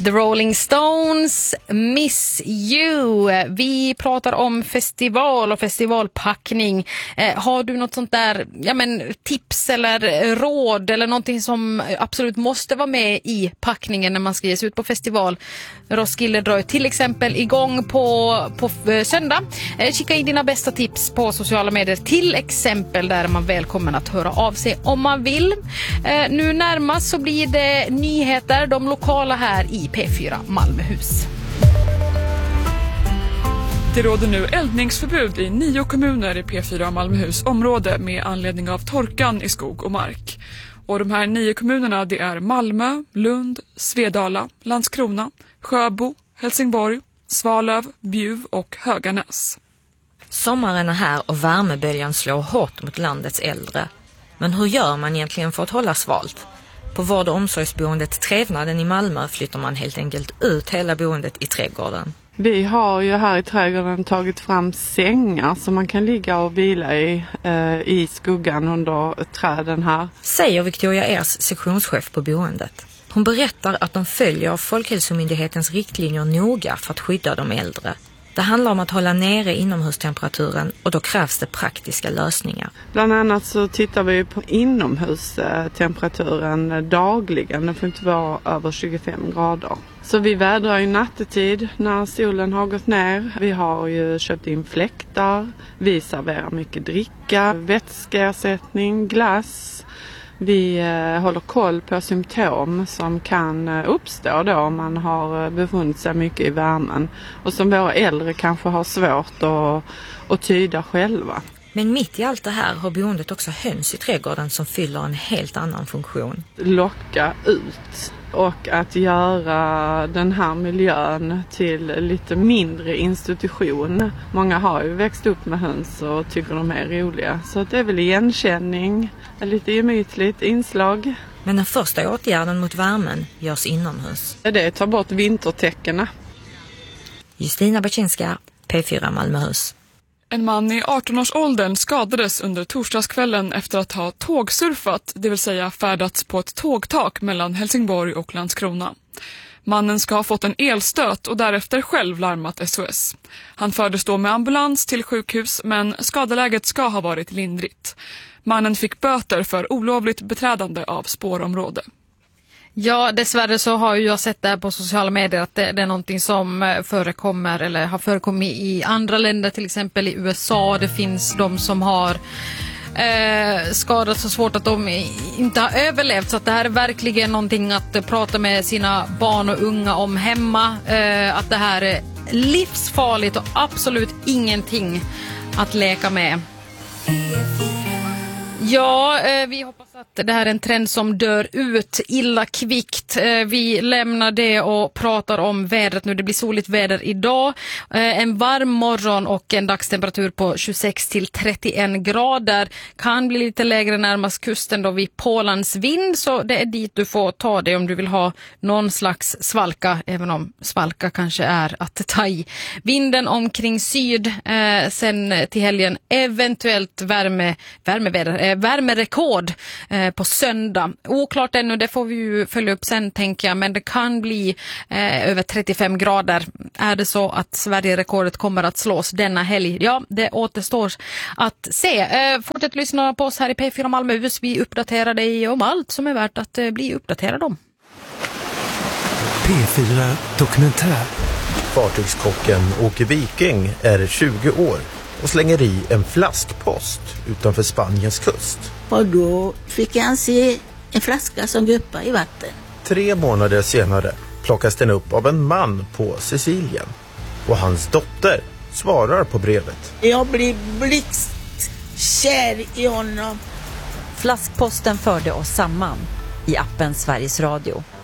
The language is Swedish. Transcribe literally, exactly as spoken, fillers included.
The Rolling Stones, Miss You. Vi pratar om festival och festivalpackning. Eh, har du något sånt där ja, men, tips eller råd eller någonting som absolut måste vara med i packningen när man ska ge sig ut på festival? Roskilde drar till exempel igång på, på söndag. Eh, kika in dina bästa tips på sociala medier, till exempel, där är man välkommen att höra av sig om man vill. Eh, nu närmast så blir det nyheter, de lokala här i P fyra Malmöhus. Det råder nu eldningsförbud i nio kommuner i P fyra Malmöhus område med anledning av torkan i skog och mark. Och de här nio kommunerna, det är Malmö, Lund, Svedala, Landskrona, Sjöbo, Helsingborg, Svalöv, Bjuv och Höganäs. Sommaren är här och värmeböljan slår hårt mot landets äldre. Men hur gör man egentligen för att hålla svalt? På vård- och omsorgsboendet Trevnaden i Malmö flyttar man helt enkelt ut hela boendet i trädgården. Vi har ju här i trädgården tagit fram sängar som man kan ligga och vila i, eh, i skuggan under träden här. Säger Victoria Ers, sektionschef på boendet. Hon berättar att de följer Folkhälsomyndighetens riktlinjer noga för att skydda de äldre. Det handlar om att hålla nere inomhustemperaturen och då krävs det praktiska lösningar. Bland annat så tittar vi på inomhustemperaturen dagligen. Den får inte vara över tjugofem grader. Så vi vädrar ju nattetid när solen har gått ner. Vi har ju köpt in fläktar. Vi serverar mycket dricka, vätskeersättning, glass. Vi eh, håller koll på symptom som kan eh, uppstå då om man har befunnit sig mycket i värmen. Och som våra äldre kanske har svårt att, att tyda själva. Men mitt i allt det här har boendet också höns i trädgården som fyller en helt annan funktion. Locka ut och att göra den här miljön till lite mindre institution. Många har ju växt upp med höns och tycker de är roliga. Så det är väl igenkänning, lite gemytligt inslag. Men den första åtgärden mot värmen görs inomhus. Det är att ta bort vintertäckena. Justina Baczynska, P fyra Malmöhus. En man i arton-årsåldern skadades under torsdagskvällen efter att ha tågsurfat, det vill säga färdats på ett tågtak mellan Helsingborg och Landskrona. Mannen ska ha fått en elstöt och därefter själv larmat S O S. Han fördes då med ambulans till sjukhus, men skadeläget ska ha varit lindrigt. Mannen fick böter för olovligt beträdande av spårområde. Ja, dessvärre så har jag sett det här på sociala medier att det, det är någonting som förekommer eller har förekommit i andra länder, till exempel i U S A. Det finns de som har eh, skadats så svårt att de inte har överlevt. Så att det här är verkligen någonting att prata med sina barn och unga om hemma. Eh, att det här är livsfarligt och absolut ingenting att leka med. Ja, eh, vi hoppas att det här är en trend som dör ut illa kvickt. Eh, vi lämnar det och pratar om vädret nu. Det blir soligt väder idag. Eh, en varm morgon och en dagstemperatur på tjugosex till trettioen grader. Kan bli lite lägre närmast kusten då vid Pålands vind. Så det är dit du får ta det om du vill ha någon slags svalka. Även om svalka kanske är att ta i. Vinden omkring syd. Eh, sen till helgen eventuellt värme, värmeväder. Eh, värmerekord eh, på söndag. Oklart ännu, det får vi ju följa upp sen tänker jag, men det kan bli eh, över trettiofem grader. Är det så att Sverige-rekordet kommer att slås denna helg? Ja, det återstår att se. Eh, fortsätt lyssna på oss här i P fyra Malmöhus. Vi uppdaterar dig om allt som är värt att eh, bli uppdaterad om. P fyra Dokumentär. Fartygskocken Åke Viking är tjugo år och slänger i en flaskpost utanför Spaniens kust. Och då fick han se en flaska som guppar i vatten. Tre månader senare plockas den upp av en man på Sicilien. Och hans dotter svarar på brevet. Jag blir blixtkär i honom. Flaskposten förde oss samman i appen Sveriges Radio.